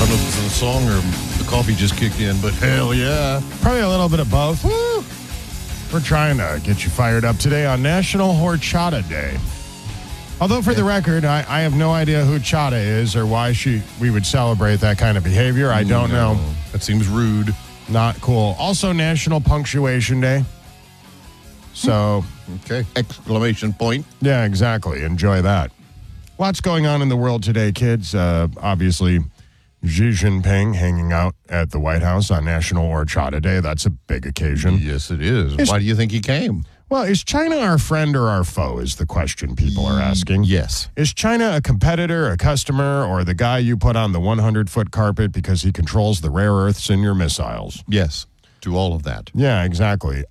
don't know if it's a song or the coffee just kicked in, but hell yeah. Probably a little bit of both. Woo! We're trying to get you fired up today on National Horchata Day. Although, for the record, I have no idea who Chata is or why we would celebrate that kind of behavior. I don't know. That seems rude. Not cool. Also, National Punctuation Day. So, Okay. Exclamation point. yeah, exactly. Enjoy that. Lots going on in the world today, kids. Obviously, Xi Jinping hanging out at the White House on National Horchata Day. That's a big occasion. Yes, it is. Why do you think he came? Well, is China our friend or our foe is the question people are asking. Yes. Is China a competitor, a customer, or the guy you put on the 100-foot carpet because he controls the rare earths in your missiles? Yes. To all of that. Yeah, exactly.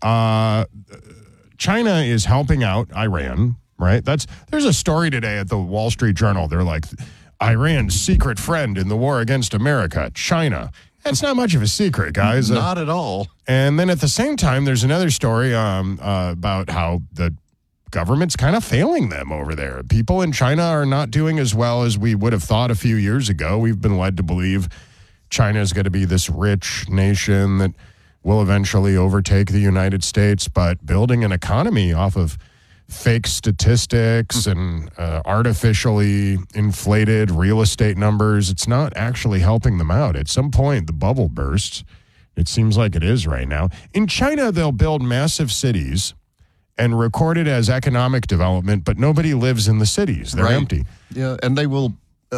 China is helping out Iran, right? There's a story today at the Wall Street Journal. They're like, Iran's secret friend in the war against America, China. That's not much of a secret, guys. Not at all. And then at the same time, there's another story about how the government's kind of failing them over there. People in China are not doing as well as we would have thought a few years ago. We've been led to believe China is going to be this rich nation that will eventually overtake the United States, but building an economy off of fake statistics and artificially inflated real estate numbers, it's not actually helping them out. At some point, the bubble bursts. It seems like it is right now. In China, they'll build massive cities and record it as economic development, but nobody lives in the cities. They're empty. Yeah, and they will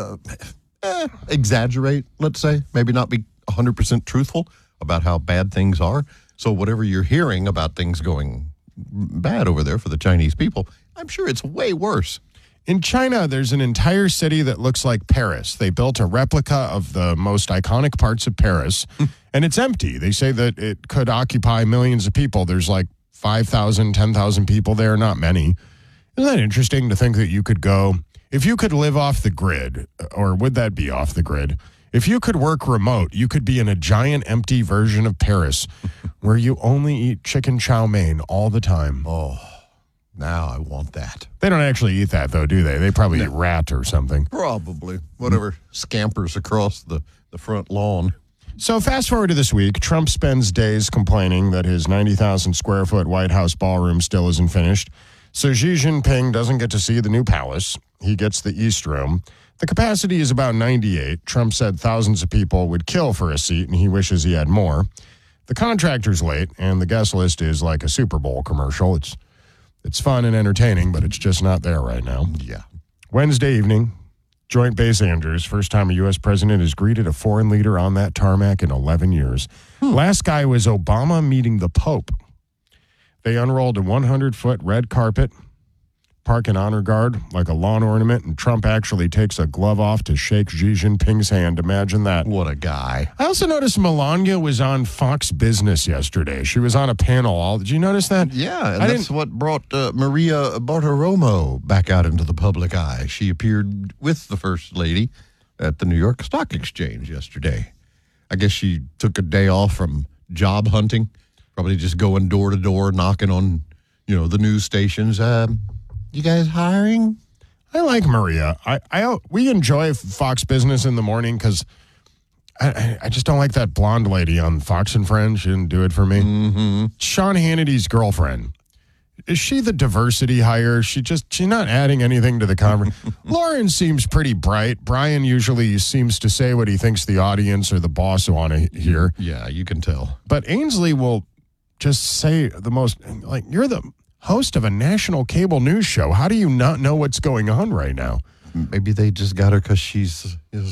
exaggerate, let's say, maybe not be 100% truthful about how bad things are. So whatever you're hearing about things going bad over there for the Chinese people, I'm sure it's way worse. In China, there's an entire city that looks like Paris. They built a replica of the most iconic parts of Paris, and it's empty. They say that it could occupy millions of people. There's like 5,000, 10,000 people there, not many. Isn't that interesting to think that you could go, if you could live off the grid, or would that be off the grid? If you could work remote, you could be in a giant empty version of Paris where you only eat chicken chow mein all the time. Oh, now I want that. They don't actually eat that, though, do they? They probably eat rat or something. Probably. Whatever scampers across the front lawn. So fast forward to this week, Trump spends days complaining that his 90,000 square foot White House ballroom still isn't finished. So Xi Jinping doesn't get to see the new palace. He gets the East Room. The capacity is about 98. Trump said thousands of people would kill for a seat, and he wishes he had more. The contractor's late, and the guest list is like a Super Bowl commercial. It's fun and entertaining, but it's just not there right now. Yeah. Wednesday evening, Joint Base Andrews, first time a U.S. president has greeted a foreign leader on that tarmac in 11 years. Last guy was Obama meeting the Pope. They unrolled a 100-foot red carpet, park an honor guard like a lawn ornament, and Trump actually takes a glove off to shake Xi Jinping's hand. Imagine that. What a guy. I also noticed Melania was on Fox Business yesterday. She was on a panel. Did you notice that? Yeah, and that's what brought Maria Bartiromo back out into the public eye. She appeared with the First Lady at the New York Stock Exchange yesterday. I guess she took a day off from job hunting, probably just going door to door, knocking on, the news stations. You guys hiring? I like Maria. We enjoy Fox Business in the morning because I just don't like that blonde lady on Fox and Friends. She didn't do it for me. Mm-hmm. Sean Hannity's girlfriend. Is she the diversity hire? She's not adding anything to the conversation. Lauren seems pretty bright. Brian usually seems to say what he thinks the audience or the boss want to hear. Yeah, you can tell. But Ainsley will just say the most, like, you're the host of a national cable news show. How do you not know what's going on right now? Maybe they just got her because she's